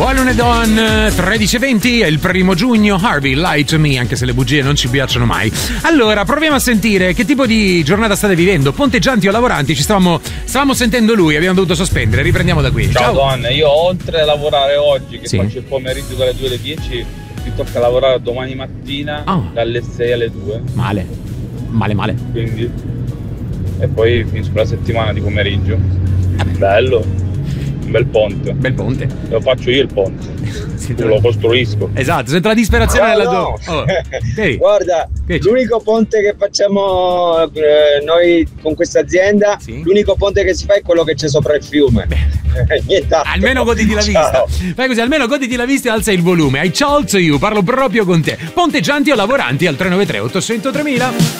Buon lunedì, 13:20, è il 1 giugno. Harvey, lie to me, anche se le bugie non ci piacciono mai. Allora, proviamo a sentire che tipo di giornata state vivendo. Ponteggianti o lavoranti? Stavamo sentendo lui, abbiamo dovuto sospendere. Riprendiamo da qui. Ciao donne, io oltre a lavorare oggi, che faccio il pomeriggio dalle 2 alle 10, mi tocca lavorare domani mattina dalle 6 alle 2. Male. Quindi, e poi finisco la settimana di pomeriggio. Bello. Bel ponte. Lo faccio io il ponte. Lo costruisco. Esatto, sento la disperazione della no. Guarda, l'unico ponte che facciamo noi con questa azienda, l'unico ponte che si fa è quello che c'è sopra il fiume. Nient'altro. Almeno goditi la vista. Fai così, almeno goditi la vista e alza il volume. I ciao to you, parlo proprio con te. Ponteggianti o lavoranti al 393 800 3000.